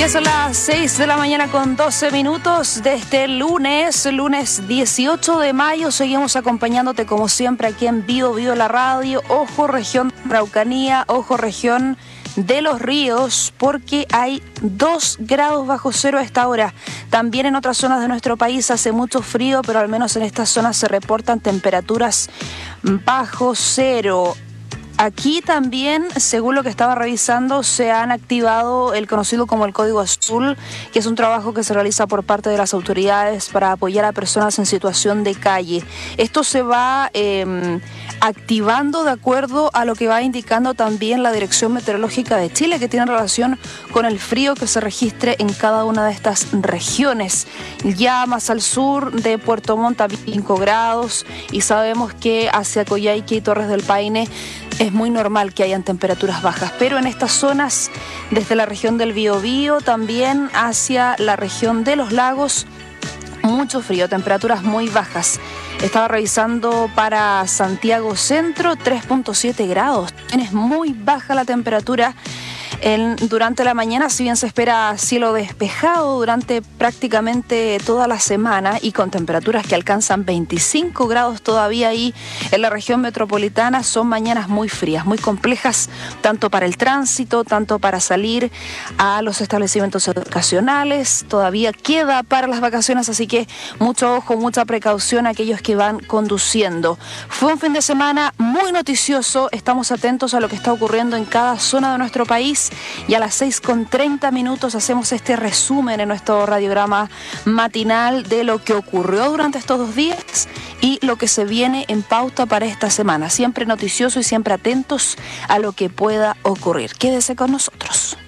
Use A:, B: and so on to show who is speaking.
A: Ya son las 6 de la mañana con 12 minutos de este lunes 18 de mayo. Seguimos acompañándote como siempre aquí en Bio la Radio. Ojo región Araucanía, ojo región de los ríos, porque hay 2 grados bajo cero a esta hora. También en otras zonas de nuestro país hace mucho frío, pero al menos en estas zonas se reportan temperaturas bajo cero. Aquí también, según lo que estaba revisando, se han activado el conocido como el Código Azul, que es un trabajo que se realiza por parte de las autoridades para apoyar a personas en situación de calle. Esto se va activando de acuerdo a lo que va indicando también la Dirección Meteorológica de Chile, que tiene relación con el frío que se registre en cada una de estas regiones. Ya más al sur de Puerto Montt, 5 grados, y sabemos que hacia Coyhaique y Torres del Paine es muy normal que hayan temperaturas bajas, pero en estas zonas, desde la región del Biobío, también hacia la región de los lagos, mucho frío, temperaturas muy bajas. Estaba revisando para Santiago Centro, 3.7 grados. Es muy baja la temperatura durante la mañana, si bien se espera cielo despejado durante prácticamente toda la semana y con temperaturas que alcanzan 25 grados todavía ahí en la región metropolitana. Son mañanas muy frías, muy complejas, tanto para el tránsito, tanto para salir a los establecimientos educacionales. Todavía queda para las vacaciones, así que mucho ojo, mucha precaución a aquellos que van conduciendo. Fue un fin de semana muy noticioso, estamos atentos a lo que está ocurriendo en cada zona de nuestro país. Y a las 6:30 hacemos este resumen en nuestro radiograma matinal de lo que ocurrió durante estos 2 días y lo que se viene en pauta para esta semana. Siempre noticioso y siempre atentos a lo que pueda ocurrir. Quédese con nosotros.